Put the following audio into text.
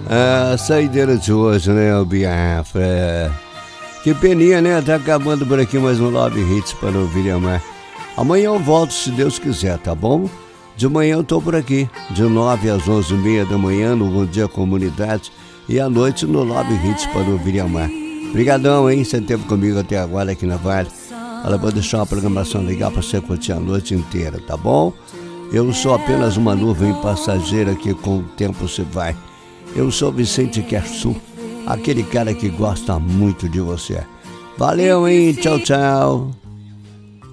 A saideira de hoje, né, o BF? Que peninha, né? Tá acabando por aqui mais um Love Hits para ouvir e amar. Amanhã eu volto, se Deus quiser, tá bom? De manhã eu tô por aqui, de 9 às 11h30 da manhã no Bom Dia Comunidade e à noite no Love Hits para ouvir e amar. Obrigadão, hein? Você esteve comigo até agora aqui na Vale. Ela vai deixar uma programação legal para você curtir a noite inteira, tá bom? Eu sou apenas uma nuvem passageira que com o tempo se vai. Eu sou Vicente Kersu, aquele cara que gosta muito de você. Valeu, hein? Tchau, tchau.